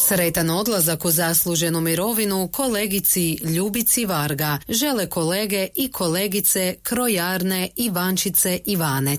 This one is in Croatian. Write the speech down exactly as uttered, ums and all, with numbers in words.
Sretan odlazak u zasluženu mirovinu kolegici Ljubici Varga žele kolege i kolegice Krojarne Ivančice Ivane.